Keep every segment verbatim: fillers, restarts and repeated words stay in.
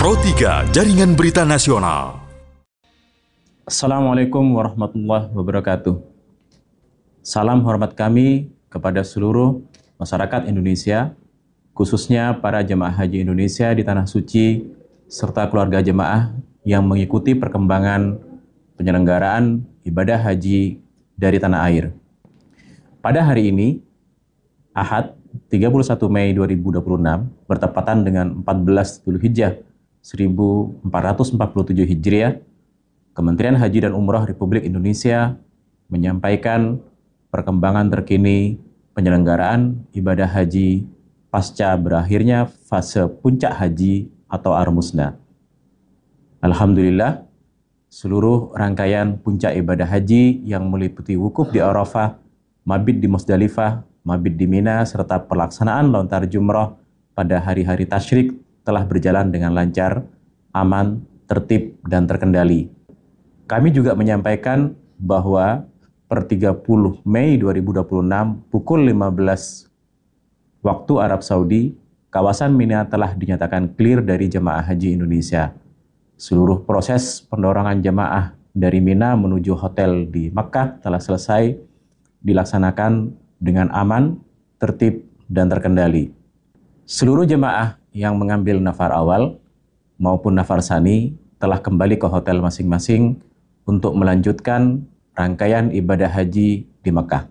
Pro tiga, Jaringan Berita Nasional. Assalamualaikum warahmatullahi wabarakatuh. Salam hormat kami kepada seluruh masyarakat Indonesia, khususnya para jemaah haji Indonesia di Tanah Suci, serta keluarga jemaah yang mengikuti perkembangan penyelenggaraan ibadah haji dari tanah air. Pada hari ini, Ahad, tiga puluh satu Mei dua ribu dua puluh enam, bertepatan dengan empat belas Dzulhijjah seribu empat ratus empat puluh tujuh Hijriah, Kementerian Haji dan Umroh Republik Indonesia menyampaikan perkembangan terkini penyelenggaraan ibadah haji pasca berakhirnya fase puncak haji atau Ar-Musna. Alhamdulillah, seluruh rangkaian puncak ibadah haji yang meliputi wukuf di Arafah, mabit di Musdalifah, mabit di Mina, serta pelaksanaan lontar jumroh pada hari-hari tasyrik telah berjalan dengan lancar, aman, tertib, dan terkendali. Kami juga menyampaikan bahwa per tiga puluh Mei dua ribu dua puluh enam pukul lima belas waktu Arab Saudi, kawasan Mina telah dinyatakan clear dari jemaah haji Indonesia. Seluruh proses pendorongan jemaah dari Mina menuju hotel di Makkah telah selesai dilaksanakan dengan aman, tertib, dan terkendali. Seluruh jemaah yang mengambil nafar awal maupun nafar sani telah kembali ke hotel masing-masing untuk melanjutkan rangkaian ibadah haji di Makkah.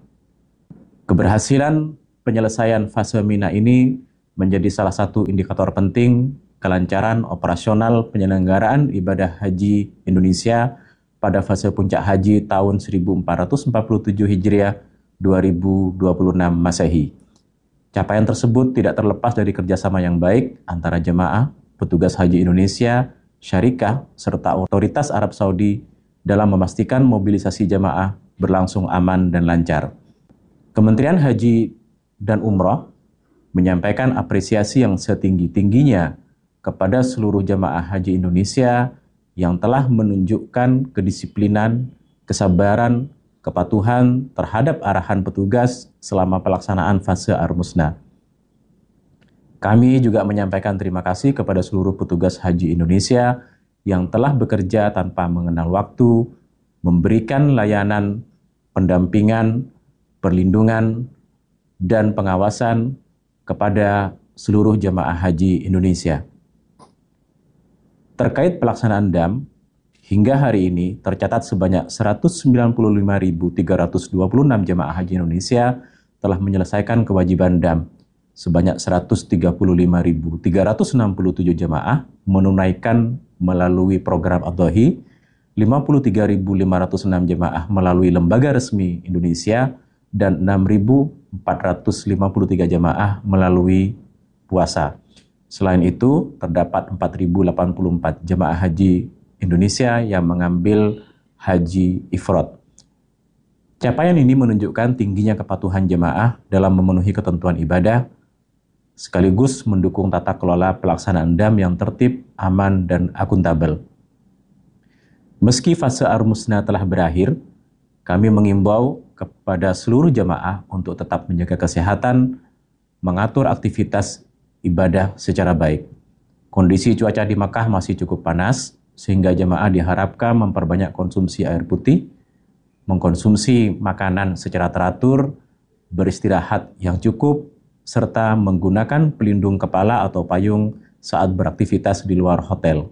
Keberhasilan penyelesaian fase Mina ini menjadi salah satu indikator penting kelancaran operasional penyelenggaraan ibadah haji Indonesia pada fase puncak haji tahun seribu empat ratus empat puluh tujuh Hijriah dua ribu dua puluh enam Masehi. Capaian tersebut tidak terlepas dari kerjasama yang baik antara jemaah, petugas haji Indonesia, syarikah, serta otoritas Arab Saudi dalam memastikan mobilisasi jemaah berlangsung aman dan lancar. Kementerian Haji dan Umroh menyampaikan apresiasi yang setinggi-tingginya kepada seluruh jemaah haji Indonesia yang telah menunjukkan kedisiplinan, kesabaran, kepatuhan terhadap arahan petugas selama pelaksanaan fase Ar-Musna. Kami juga menyampaikan terima kasih kepada seluruh petugas haji Indonesia yang telah bekerja tanpa mengenal waktu, memberikan layanan, pendampingan, perlindungan, dan pengawasan kepada seluruh jemaah haji Indonesia. Terkait pelaksanaan D A M, hingga hari ini tercatat sebanyak seratus sembilan puluh lima ribu tiga ratus dua puluh enam jemaah haji Indonesia telah menyelesaikan kewajiban D A M. Sebanyak seratus tiga puluh lima ribu tiga ratus enam puluh tujuh jemaah menunaikan melalui program Ad-Dhahi, lima puluh tiga ribu lima ratus enam jemaah melalui lembaga resmi Indonesia, dan enam ribu empat ratus lima puluh tiga jemaah melalui puasa. Selain itu, terdapat empat ribu delapan puluh empat jemaah haji Indonesia yang mengambil haji ifrad. Capaian ini menunjukkan tingginya kepatuhan jemaah dalam memenuhi ketentuan ibadah, sekaligus mendukung tata kelola pelaksanaan D A M yang tertib, aman, dan akuntabel. Meski fase Ar-Musna telah berakhir, kami mengimbau kepada seluruh jemaah untuk tetap menjaga kesehatan, mengatur aktivitas ibadah secara baik. Kondisi cuaca di Makkah masih cukup panas, sehingga jemaah diharapkan memperbanyak konsumsi air putih, mengkonsumsi makanan secara teratur, beristirahat yang cukup, serta menggunakan pelindung kepala atau payung saat beraktivitas di luar hotel.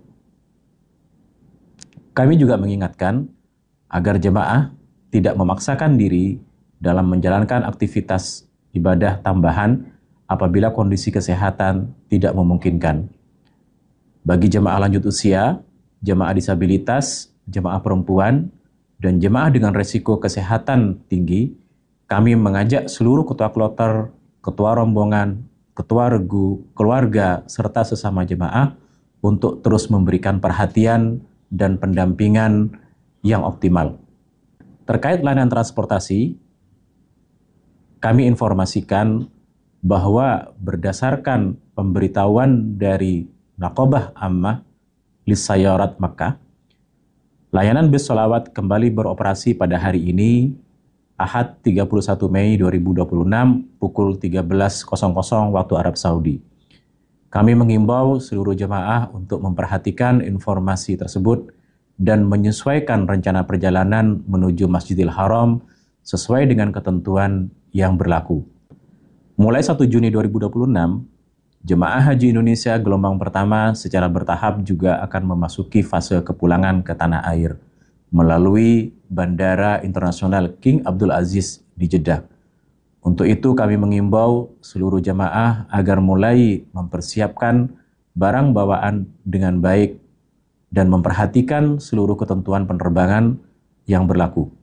Kami juga mengingatkan agar jemaah tidak memaksakan diri dalam menjalankan aktivitas ibadah tambahan apabila kondisi kesehatan tidak memungkinkan. Bagi jemaah lanjut usia, jemaah disabilitas, jemaah perempuan, dan jemaah dengan resiko kesehatan tinggi, kami mengajak seluruh ketua kloter, ketua rombongan, ketua regu, keluarga, serta sesama jemaah untuk terus memberikan perhatian dan pendampingan yang optimal. Terkait layanan transportasi, kami informasikan bahwa berdasarkan pemberitahuan dari Naqabah Ammah Lissayarat Makkah, layanan bus sholawat kembali beroperasi pada hari ini, Ahad tiga puluh satu Mei dua ribu dua puluh enam pukul tiga belas waktu Arab Saudi. Kami mengimbau seluruh jemaah untuk memperhatikan informasi tersebut dan menyesuaikan rencana perjalanan menuju Masjidil Haram sesuai dengan ketentuan yang berlaku. Mulai satu Juni dua ribu dua puluh enam, Jemaah Haji Indonesia gelombang pertama secara bertahap juga akan memasuki fase kepulangan ke tanah air melalui Bandara Internasional King Abdul Aziz di Jeddah. Untuk itu kami mengimbau seluruh jemaah agar mulai mempersiapkan barang bawaan dengan baik dan memperhatikan seluruh ketentuan penerbangan yang berlaku.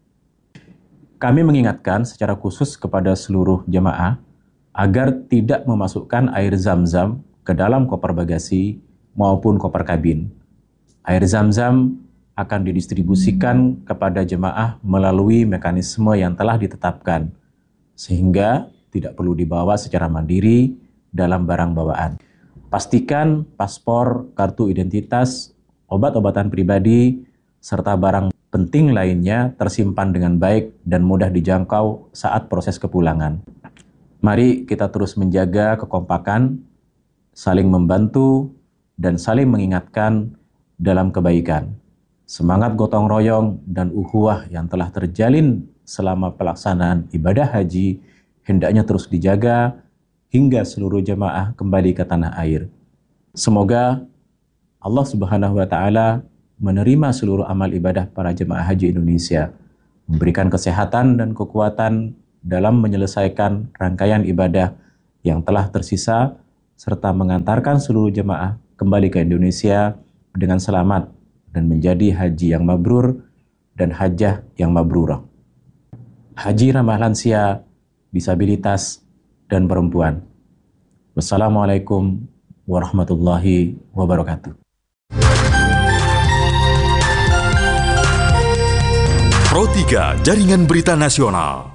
Kami mengingatkan secara khusus kepada seluruh jemaah agar tidak memasukkan air zam-zam ke dalam koper bagasi maupun koper kabin. Air zam-zam akan didistribusikan kepada jemaah melalui mekanisme yang telah ditetapkan, sehingga tidak perlu dibawa secara mandiri dalam barang bawaan. Pastikan paspor, kartu identitas, obat-obatan pribadi, serta barang penting lainnya tersimpan dengan baik dan mudah dijangkau saat proses kepulangan. Mari kita terus menjaga kekompakan, saling membantu, dan saling mengingatkan dalam kebaikan. Semangat gotong royong dan ukhuwah yang telah terjalin selama pelaksanaan ibadah haji hendaknya terus dijaga hingga seluruh jemaah kembali ke tanah air. Semoga Allah Subhanahu wa Ta'ala menerima seluruh amal ibadah para jemaah haji Indonesia, memberikan kesehatan dan kekuatan dalam menyelesaikan rangkaian ibadah yang telah tersisa, serta mengantarkan seluruh jemaah kembali ke Indonesia dengan selamat dan menjadi haji yang mabrur dan hajjah yang mabrurah. Haji ramah lansia, disabilitas, dan perempuan. Wassalamualaikum warahmatullahi wabarakatuh. Pro tiga Jaringan Berita Nasional.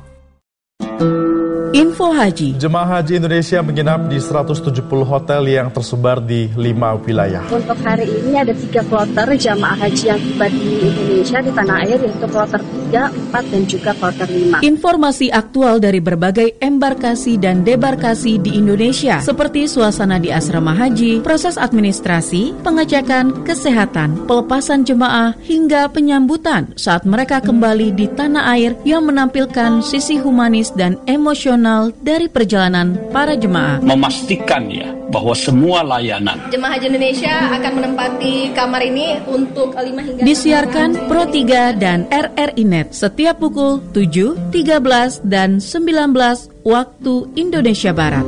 Info Haji. Jemaah Haji Indonesia menginap di seratus tujuh puluh hotel yang tersebar di lima wilayah. Untuk hari ini ada tiga kloter jemaah haji yang tiba di Indonesia di tanah air, yaitu kloter tiga, empat, dan juga kloter lima. Informasi aktual dari berbagai embarkasi dan debarkasi di Indonesia, seperti suasana di asrama haji, proses administrasi, pengecekan, kesehatan, pelepasan jemaah, hingga penyambutan saat mereka kembali di tanah air yang menampilkan sisi humanis dan emosional dari perjalanan para jemaah. Memastikan ya bahwa semua layanan Jemaah Haji Indonesia akan menempati kamar ini untuk lima hingga disiarkan Pro tiga dan R R I Net setiap pukul tujuh, tiga belas, dan sembilan belas waktu Indonesia Barat.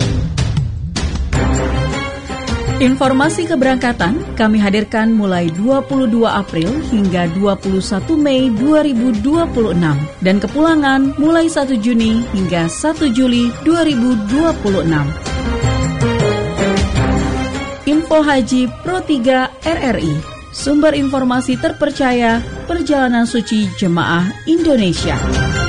Informasi keberangkatan kami hadirkan mulai dua puluh dua April hingga dua puluh satu Mei dua ribu dua puluh enam dan kepulangan mulai satu Juni hingga satu Juli dua ribu dua puluh enam. Info Haji Pro tiga R R I, sumber informasi terpercaya perjalanan suci jemaah Indonesia.